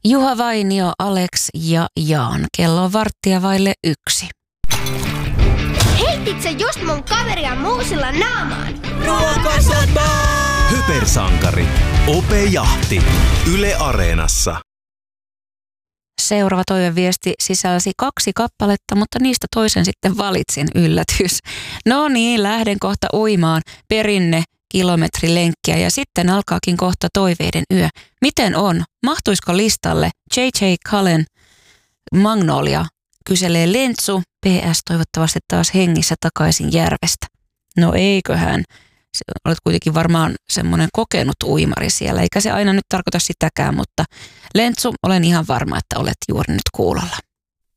Juha Vainio, Alex ja Jaan. Kello on 1:15. Heitit sä just mun kaveria muusilla naamaan? Ruokasota! Hypersankari. Ope Jahti. Yle Areenassa. Seuraava toiveviesti sisälsi 2 kappaletta, mutta niistä toisen sitten valitsin, yllätys. No niin, lähden kohta uimaan, perinne kilometrilenkkiä ja sitten alkaakin kohta toiveiden yö. Miten on? Mahtuisiko listalle? J.J. Cullen, Magnolia, kyselee Lentsu, PS toivottavasti taas hengissä takaisin järvestä. No eiköhän. Olet kuitenkin varmaan semmoinen kokenut uimari siellä, eikä se aina nyt tarkoita sitäkään, mutta Lentsu, olen ihan varma, että olet juuri nyt kuulolla.